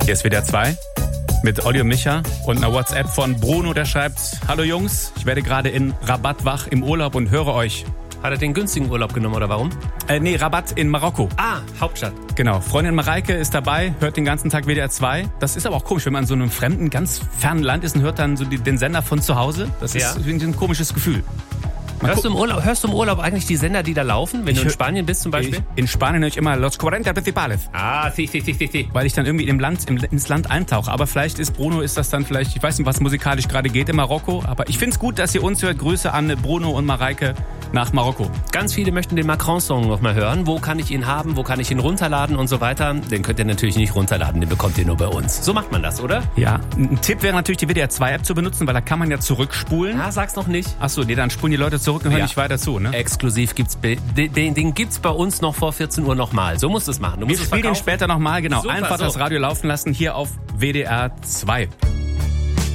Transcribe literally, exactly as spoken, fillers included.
Hier ist W D R zwei mit Olli und Micha und einer WhatsApp von Bruno, der schreibt: Hallo Jungs, ich werde gerade in Rabat wach im Urlaub und höre euch. Hat er den günstigen Urlaub genommen oder warum? Äh, nee, Rabat in Marokko. Ah, Hauptstadt. Genau, Freundin Mareike ist dabei, hört den ganzen Tag W D R zwei. Das ist aber auch komisch, wenn man in so einem fremden, ganz fernen Land ist und hört dann so die, den Sender von zu Hause. Das Ja. ist irgendwie ein komisches Gefühl. Man Hörst du, im Urlaub, hörst du im Urlaub eigentlich die Sender, die da laufen, wenn Ich du in hör- Spanien bist zum Beispiel? Ich, in Spanien höre ich immer Los cuarenta Principales, Ah, si, si, si, si, si. weil ich dann irgendwie im Land, im, ins Land eintauche. Aber vielleicht ist Bruno, ist das dann vielleicht, ich weiß nicht, was musikalisch gerade geht in Marokko, aber ich finde es gut, dass ihr uns hört. Grüße an Bruno und Mareike nach Marokko. Ganz viele möchten den Macron-Song noch mal hören. Wo kann ich ihn haben? Wo kann ich ihn runterladen und so weiter? Den könnt ihr natürlich nicht runterladen, den bekommt ihr nur bei uns. So macht man das, oder? Ja, ein Tipp wäre natürlich, die W D R zwei App zu benutzen, weil da kann man ja zurückspulen. Ah, sag's noch nicht. Achso, nee, dann spulen die Leute zurück und hören Ja. nicht weiter zu, ne? Exklusiv gibt's be- den, den, den gibt's bei uns noch vor vierzehn Uhr nochmal. So musst du es machen. Du Wir musst es spielen den verkaufen. später nochmal, genau. Super, Einfach so. das Radio laufen lassen, hier auf W D R zwei.